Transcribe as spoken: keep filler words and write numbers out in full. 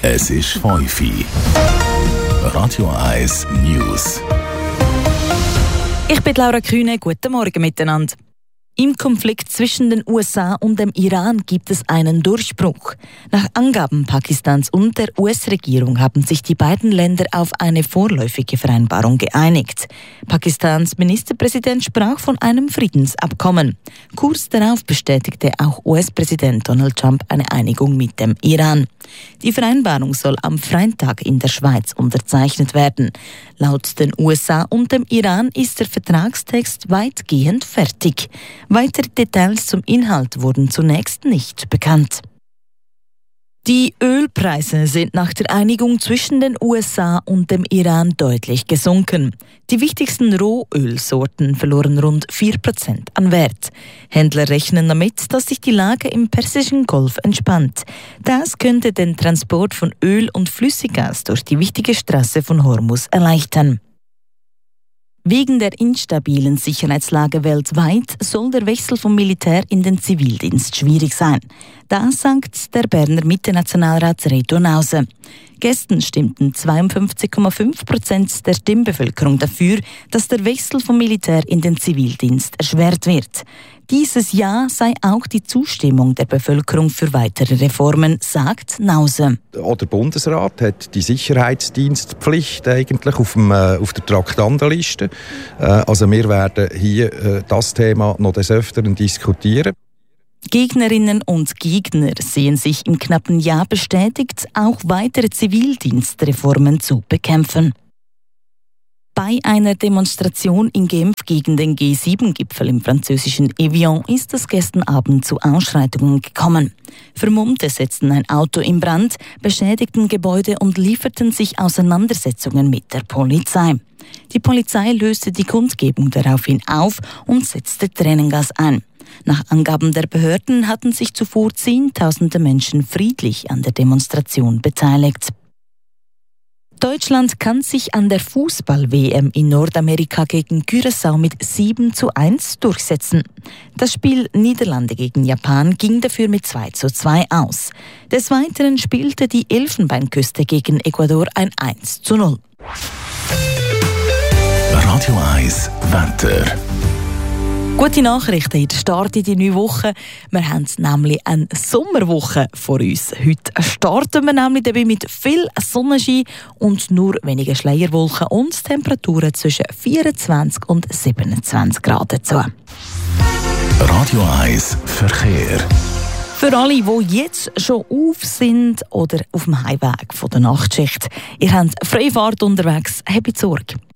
Es ist fünf Uhr. Radio eins News. Ich bin Laura Kühne. Guten Morgen miteinander. Im Konflikt zwischen den U S A und dem Iran gibt es einen Durchbruch. Nach Angaben Pakistans und der U S-Regierung haben sich die beiden Länder auf eine vorläufige Vereinbarung geeinigt. Pakistans Ministerpräsident sprach von einem Friedensabkommen. Kurz darauf bestätigte auch U S-Präsident Donald Trump eine Einigung mit dem Iran. Die Vereinbarung soll am Freitag in der Schweiz unterzeichnet werden. Laut den U S A und dem Iran ist der Vertragstext weitgehend fertig. Weitere Details zum Inhalt wurden zunächst nicht bekannt. Die Ölpreise sind nach der Einigung zwischen den U S A und dem Iran deutlich gesunken. Die wichtigsten Rohölsorten verloren rund vier Prozent an Wert. Händler rechnen damit, dass sich die Lage im Persischen Golf entspannt. Das könnte den Transport von Öl und Flüssiggas durch die wichtige Straße von Hormuz erleichtern. Wegen der instabilen Sicherheitslage weltweit soll der Wechsel vom Militär in den Zivildienst schwierig sein. Das sagt der Berner Mitte-Nationalrat Reto Nause. Gestern stimmten zweiundfünfzig Komma fünf Prozent der Stimmbevölkerung dafür, dass der Wechsel vom Militär in den Zivildienst erschwert wird. Dieses Jahr sei auch die Zustimmung der Bevölkerung für weitere Reformen, sagt Nause. Auch der Bundesrat hat die Sicherheitsdienstpflicht eigentlich auf, dem, äh, auf der Traktandenliste. Äh, also wir werden hier äh, das Thema noch des Öfteren diskutieren. Gegnerinnen und Gegner sehen sich im knappen Jahr bestätigt, auch weitere Zivildienstreformen zu bekämpfen. Bei einer Demonstration in Genf gegen den G sieben Gipfel im französischen Evian ist es gestern Abend zu Ausschreitungen gekommen. Vermummte setzten ein Auto in Brand, beschädigten Gebäude und lieferten sich Auseinandersetzungen mit der Polizei. Die Polizei löste die Kundgebung daraufhin auf und setzte Tränengas ein. Nach Angaben der Behörden hatten sich zuvor Zehntausende Menschen friedlich an der Demonstration beteiligt. Deutschland kann sich an der Fußball-W M in Nordamerika gegen Curaçao mit sieben zu eins durchsetzen. Das Spiel Niederlande gegen Japan ging dafür mit zwei zu zwei aus. Des Weiteren spielte die Elfenbeinküste gegen Ecuador ein eins zu null. Radio eins Wetter. Gute Nachrichten, heute startet die neue Woche. Wir haben nämlich eine Sommerwoche vor uns. Heute starten wir nämlich dabei mit viel Sonnenschein und nur wenige Schleierwolken und Temperaturen zwischen vierundzwanzig und siebenundzwanzig Grad dazu. Radio eins Verkehr. Für alle, die jetzt schon auf sind oder auf dem Heimweg von der Nachtschicht, ihr habt freie Fahrt unterwegs, habt Sorge.